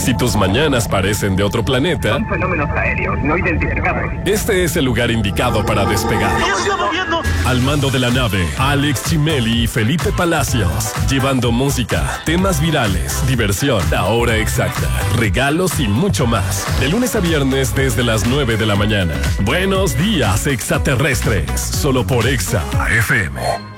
Si tus mañanas parecen de otro planeta, son fenómenos aéreos no identificados. Este es el lugar indicado para despegar. ¡Ya se está moviendo! Al mando de la nave, Alex Chimeli y Felipe Palacios, llevando música, temas virales, diversión, la hora exacta, regalos y mucho más. De lunes a viernes desde las 9 de la mañana. Buenos días, extraterrestres. Solo por Exa FM.